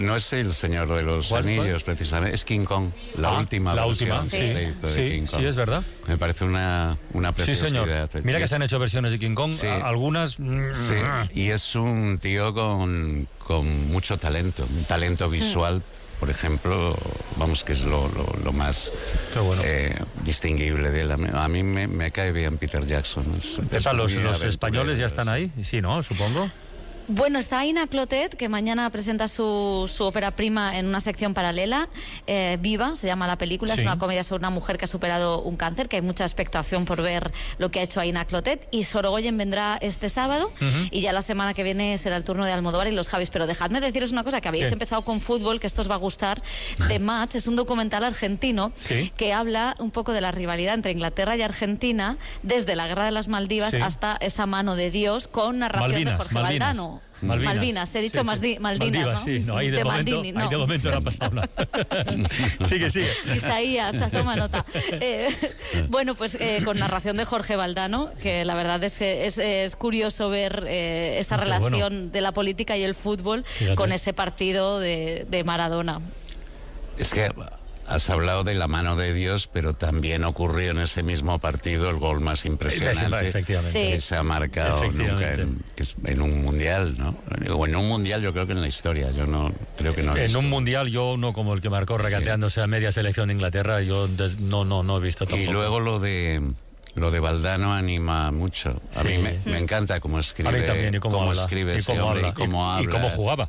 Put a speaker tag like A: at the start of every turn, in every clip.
A: No es El Señor de los Anillos, precisamente, es King Kong, la última versión que se hizo de King Kong.
B: Sí, es verdad.
A: Me parece una preciosidad.
B: Sí, señor. Mira que se han hecho versiones de King Kong, algunas...
A: Sí, y es un tío con mucho talento, un talento visual, por ejemplo, vamos, que es lo más distinguible de él. A mí me cae bien Peter Jackson.
B: Los españoles ya están ahí, sí, ¿no? Supongo.
C: Bueno, está Aina Clotet, que mañana presenta su ópera prima en una sección paralela, Viva, se llama la película, es una comedia sobre una mujer que ha superado un cáncer, que hay mucha expectación por ver lo que ha hecho Aina Clotet, y Sorogoyen vendrá este sábado, y ya la semana que viene será el turno de Almodóvar y los Javis. Pero dejadme deciros una cosa, que habéis empezado con fútbol, que esto os va a gustar. The Match es un documental argentino que habla un poco de la rivalidad entre Inglaterra y Argentina, desde la Guerra de las Maldivas hasta esa mano de Dios, con narración de Jorge Valdano. Malvinas, he dicho Maldinas, ¿no?
B: Sí, no, ahí de momento no ha pasado nada. Sigue.
C: Isaías, toma nota. Bueno, pues con narración de Jorge Valdano, que la verdad es curioso ver esa relación de la política y el fútbol con ese partido de Maradona.
A: Es que has hablado de la mano de Dios, pero también ocurrió en ese mismo partido el gol más impresionante que se ha marcado nunca en un mundial, ¿no? O en un mundial, yo creo que en la historia. Yo no creo que no he visto.
B: En un mundial, yo no como el que marcó regateándose a media selección de Inglaterra, yo no he visto tampoco.
A: Y luego lo de Valdano anima mucho. A mí me encanta cómo escribe. A mí también, y cómo escribe ese hombre, y cómo habla.
B: Y cómo jugaba.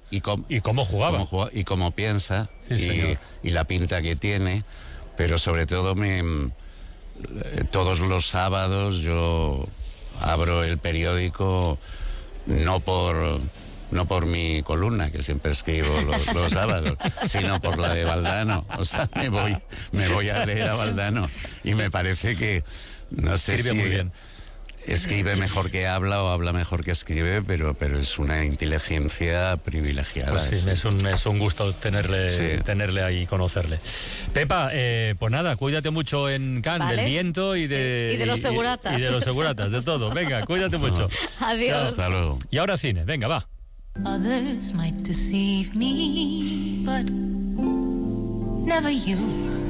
A: Y cómo piensa. Y la pinta que tiene. Pero sobre todo todos los sábados yo abro el periódico no por mi columna, que siempre escribo los sábados, sino por la de Valdano. O sea, me voy a leer a Valdano. Y me parece que no sé
B: escribe muy bien.
A: Escribe mejor que habla o habla mejor que escribe, pero es una inteligencia privilegiada.
B: Pues sí, es un gusto tenerle ahí y conocerle. Pepa, pues nada, cuídate mucho en Cannes, del viento y de
C: los seguratas.
B: Y de los seguratas, de todo. Venga, cuídate mucho.
C: Adiós.
A: Hasta luego.
B: Y ahora cine, venga, va.
D: Others might deceive me, but never you.